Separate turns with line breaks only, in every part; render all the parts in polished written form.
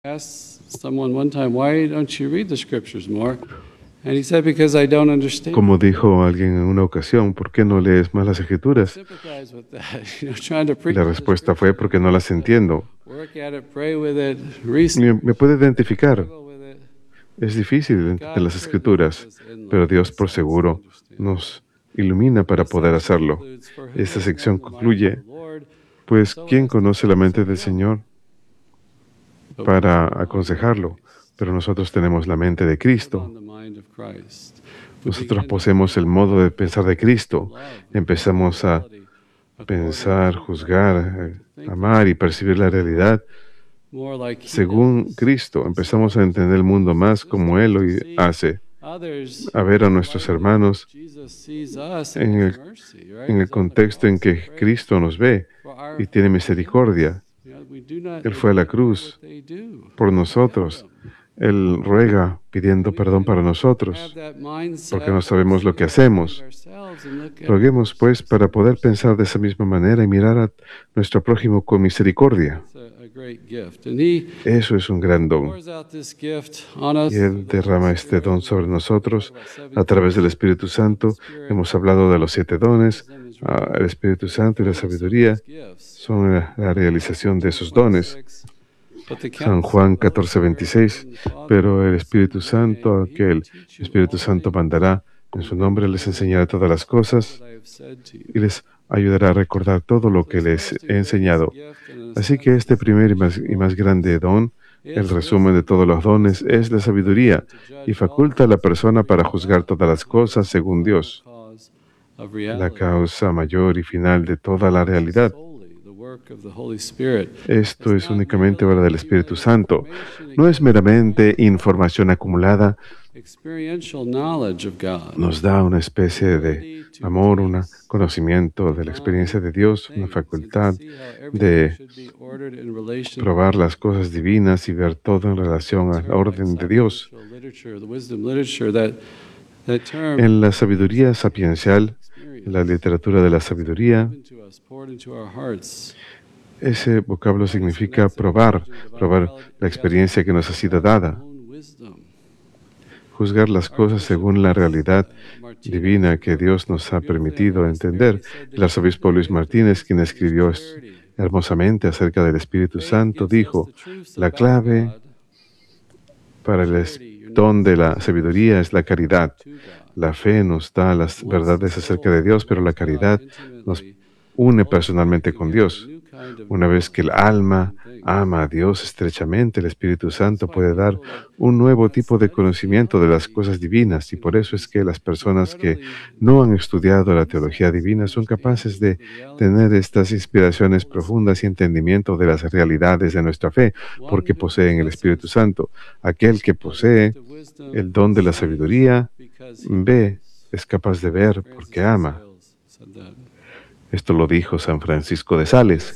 asked someone one time, "Why don't you read the scriptures more?" And he said, "Because I don't understand."
Como dijo alguien en una ocasión, ¿por qué no lees más las Escrituras?
Sympathize with that. Trying to
Y la
preach the
respuesta fue porque no las entiendo.
work at it, pray with it, research,
Me puede identificar.
struggle with it.
Es difícil entender las Escrituras, pero Dios por seguro nos ilumina para poder hacerlo. Esta sección concluye, pues, ¿quién conoce la mente del Señor para aconsejarlo? Pero nosotros tenemos la mente de Cristo. Nosotros poseemos el modo de pensar de Cristo. Empezamos a pensar, juzgar, amar y percibir la realidad según Cristo. Empezamos a entender el mundo más como Él lo hace, a ver a nuestros hermanos en el contexto en que Cristo nos ve y tiene misericordia. Él fue a la cruz por nosotros. Él ruega pidiendo perdón para nosotros, porque no sabemos lo que hacemos. Roguemos, pues, para poder pensar de esa misma manera y mirar a nuestro prójimo con misericordia. Eso es un gran don. Y Él derrama este don sobre nosotros a través del Espíritu Santo. Hemos hablado de los 7 dones. El Espíritu Santo y la sabiduría son la realización de esos dones. San Juan 14:26, pero el Espíritu Santo, que el Espíritu Santo mandará en su nombre, les enseñará todas las cosas y les ayudará a recordar todo lo que les he enseñado. Así que este primer y más grande don, el resumen de todos los dones, es la sabiduría y faculta a la persona para juzgar todas las cosas según Dios, la causa mayor y final de toda la realidad. Esto es únicamente obra del Espíritu Santo. No es meramente información acumulada. Nos da una especie de amor, un conocimiento de la experiencia de Dios, una facultad de probar las cosas divinas y ver todo en relación al orden de Dios. En la sabiduría sapiencial, la literatura de la sabiduría, ese vocablo significa probar la experiencia que nos ha sido dada, juzgar las cosas según la realidad divina que Dios nos ha permitido entender. El arzobispo Luis Martínez, quien escribió hermosamente acerca del Espíritu Santo, dijo, la clave para el don de la sabiduría es la caridad. La fe nos da las verdades acerca de Dios, pero la caridad nos une personalmente con Dios. Una vez que el alma ama a Dios estrechamente, el Espíritu Santo puede dar un nuevo tipo de conocimiento de las cosas divinas, y por eso es que las personas que no han estudiado la teología divina son capaces de tener estas inspiraciones profundas y entendimiento de las realidades de nuestra fe, porque poseen el Espíritu Santo. Aquel que posee el don de la sabiduría es capaz de ver porque ama. Esto lo dijo San Francisco de Sales.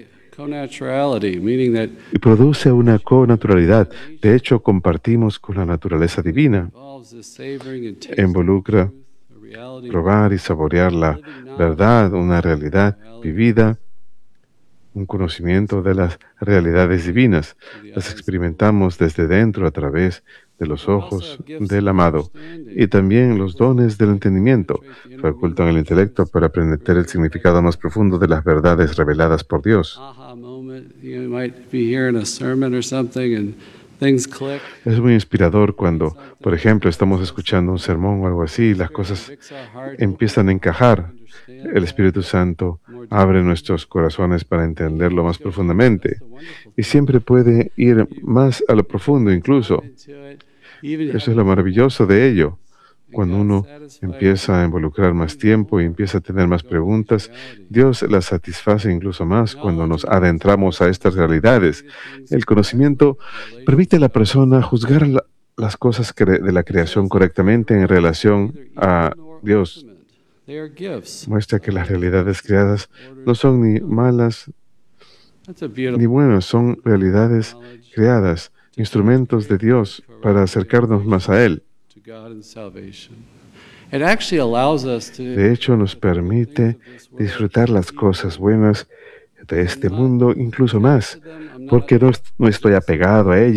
Y produce una connaturalidad. De hecho, compartimos con la naturaleza divina. Involucra probar y saborear la verdad, una realidad vivida, un conocimiento de las realidades divinas. Las experimentamos desde dentro a través de los ojos del amado, y también los dones del entendimiento facultan el intelecto para aprender el significado más profundo de las verdades reveladas por Dios. Es muy inspirador cuando, por ejemplo, estamos escuchando un sermón o algo así y las cosas empiezan a encajar. El Espíritu Santo abre nuestros corazones para entenderlo más profundamente, y siempre puede ir más a lo profundo incluso. Eso es lo maravilloso de ello. Cuando uno empieza a involucrar más tiempo y empieza a tener más preguntas, Dios las satisface incluso más cuando nos adentramos a estas realidades. El conocimiento permite a la persona juzgar las cosas de la creación correctamente en relación a Dios. Muestra que las realidades creadas no son ni malas ni buenas, son realidades creadas, instrumentos de Dios para acercarnos más a Él. De hecho, nos permite disfrutar las cosas buenas de este mundo incluso más, porque no estoy apegado a ellas